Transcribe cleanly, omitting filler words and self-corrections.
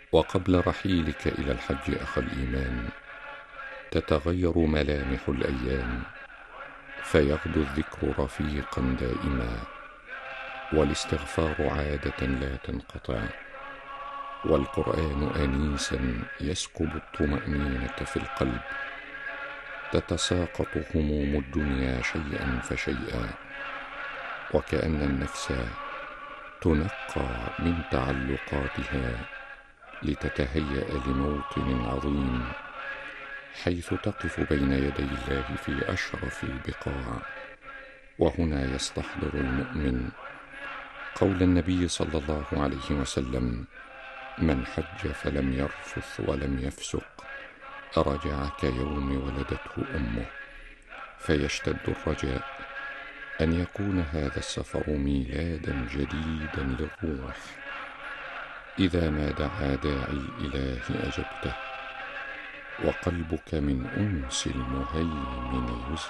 وقبل رحيلك إلى الحج أخا الإيمان تتغير ملامح الأيام، فيغدو الذكر رفيقا دائما، والاستغفار عادة لا تنقطع، والقرآن أنيسا يسكب الطمأنينة في القلب. تتساقط هموم الدنيا شيئا فشيئا، وكأن النفس تنقى من تعلقاتها لتتهيأ لموطن عظيم، حيث تقف بين يدي الله في أشرف البقاع. وهنا يستحضر المؤمن قول النبي صلى الله عليه وسلم: من حج فلم يرفث ولم يفسق رجع كيوم ولدته أمه. فيشتد الرجاء أن يكون هذا السفر ميلادا جديدا للروح. إذا ما دعا داعي الإله أجبته، وقلبك من أنس المهيمن يزداد.